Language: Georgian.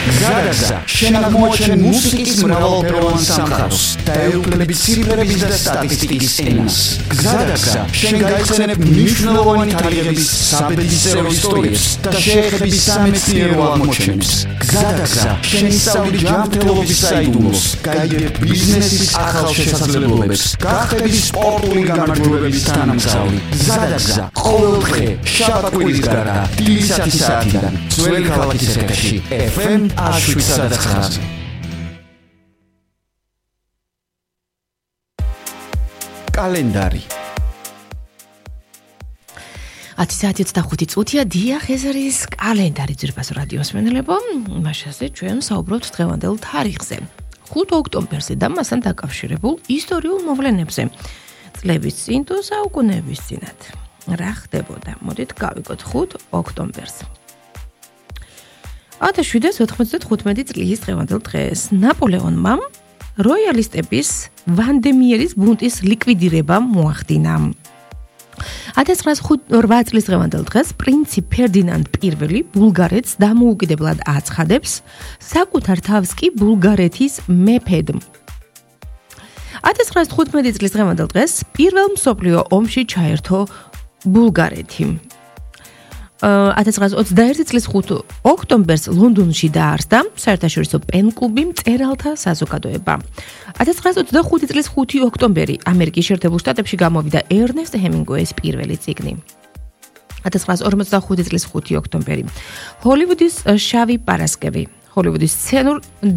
გზადაგზა შენ აღმოაჩენ მუსიკის მრავალფეროვან სამყაროს და ეუფლები ციფრების და სტატისტიკის ენას. გზადაგზა შენ გაიხსენებ მნიშვნელოვანი თარიღების საბედისწერო ისტორიებს და შეეხები სამეცნიერო აღმოჩენებს. გზადაგზა შენ ისწავლი ჯანმრთელობის საიდუმლოს, გაიგებ ბიზნესის ახალ შესაძლებლობებს, გახდები სპორტული გამარჯვებების თანამგზავრი. გზადაგზა ყოველდღე შაბათ-კვირის გარდა დილისათი საათიდან ძველი ქალაქის ეთერში FM 107.9. კალენდარი 10:25 წუთია დიახ ეს არის კალენდარი ძვირფას რადიოს მენელებო მაშასე ჩვენ საუბრობთ დღევანდელ თარიღზე 5 ოქტომბერზე და მასთან დაკავშირებულ ისტორიულ მოვლენებზე წლების წინ თუ საუკუნეების წინათ რა ხდებოდა მოდით გავიგოთ 5 ოქტომბერს 1795 წლის დღევანდელ დღეს ნაპოლეონმა როიალისტების ვანდემიერის ბუნტის ლიკვიდირება მოახდინა. 1908 წლის დღევანდელ დღეს პრინცი ფერდინანდ პირველი ბულგარეთს დამოუკიდებლად აცხადებს, საკუთარ თავს კი ბულგარეთის მეფედ. 1915 წლის დღევანდელ დღეს პირველ მსოფლიო ომში ჩაერთო ბულგარეთი. 1921 წლის 5 ოქტომბერს ლონდონში დაარსდა საერთაშორისო პენ-კლუბი მწერალთა საზოგადოება. 1925 წლის 5 ოქტომბერი ამერიკის შეერთებულ შტატებში გამოვიდა ერნესტ ჰემინგუეის პირველი წიგნი. 1945 წლის 5 ოქტომბერი ჰოლივუდის შავი პარასკევი, ჰოლივუდის სცენურ